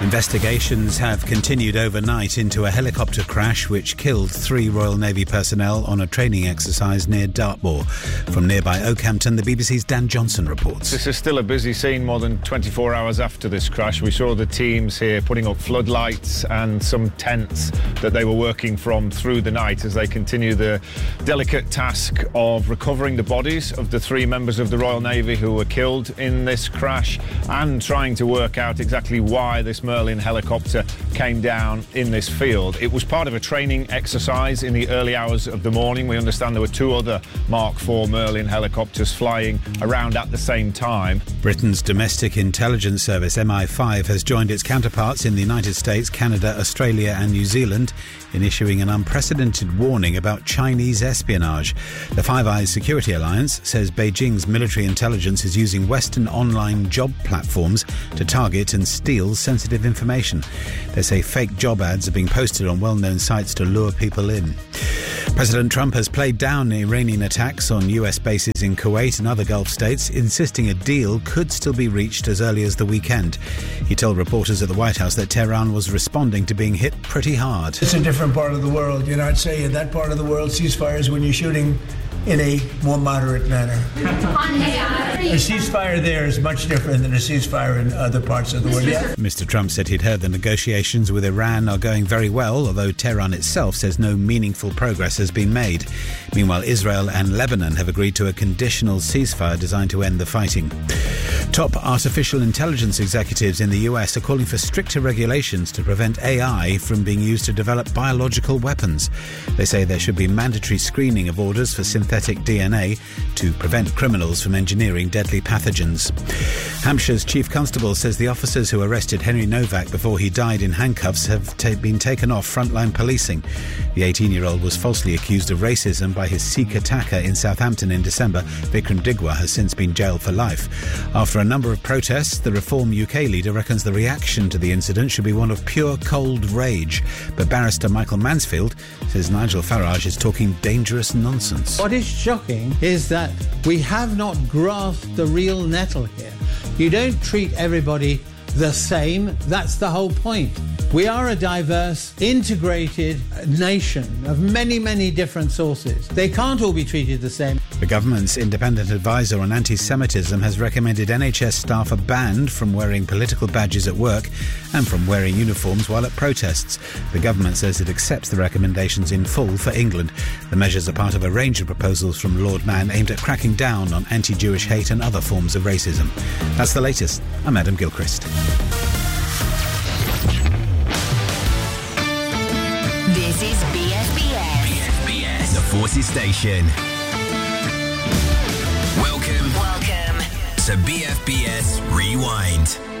Investigations have continued overnight into a helicopter crash which killed 3 Royal Navy personnel on a training exercise near Dartmoor. From nearby Oakhampton, the BBC's Dan Johnson reports. This is still a busy scene more than 24 hours after this crash. We saw the teams here putting up floodlights and some tents that they were working from through the night as they continue the delicate task of recovering the bodies of the 3 members of the Royal Navy who were killed in this crash and trying to work out exactly why this Merlin helicopter came down in this field. It was part of a training exercise in the early hours of the morning. We understand there were 2 other Mark IV Merlin helicopters flying around at the same time. Britain's domestic intelligence service MI5 has joined its counterparts in the United States, Canada, Australia and New Zealand in issuing an unprecedented warning about Chinese espionage. The Five Eyes Security Alliance says Beijing's military intelligence is using Western online job platforms to target and steal sensitive information. They say fake job ads are being posted on well-known sites to lure people in. President Trump has played down Iranian attacks on US bases in Kuwait and other Gulf states, insisting a deal could still be reached as early as the weekend. He told reporters at the White House that Tehran was responding to being hit pretty hard. It's a different part of the world. I'd say in that part of the world, ceasefires when you're shooting in a more moderate manner. A ceasefire there is much different than a ceasefire in other parts of the world. Yeah. Mr. Trump said he'd heard the negotiations with Iran are going very well, although Tehran itself says no meaningful progress has been made. Meanwhile, Israel and Lebanon have agreed to a conditional ceasefire designed to end the fighting. Top artificial intelligence executives in the US are calling for stricter regulations to prevent AI from being used to develop biological weapons. They say there should be mandatory screening of orders for synthetic DNA to prevent criminals from engineering deadly pathogens. Hampshire's Chief Constable says the officers who arrested Henry Novak before he died in handcuffs have been taken off frontline policing. The 18-year-old was falsely accused of racism by his Sikh attacker in Southampton in December. Vikram Digwa has since been jailed for life. After a number of protests, the Reform UK leader reckons the reaction to the incident should be one of pure cold rage. But barrister Michael Mansfield says Nigel Farage is talking dangerous nonsense. What is shocking is that we have not grasped the real nettle here. You don't treat everybody the same. That's the whole point. We are a diverse, integrated nation of many, many different sources. They can't all be treated the same. The government's independent advisor on anti-Semitism has recommended NHS staff are banned from wearing political badges at work and from wearing uniforms while at protests. The government says it accepts the recommendations in full for England. The measures are part of a range of proposals from Lord Mann aimed at cracking down on anti-Jewish hate and other forms of racism. That's the latest. I'm Adam Gilchrist. This is BFBS. BFBS, the Forces Station. Welcome to BFBS Rewind.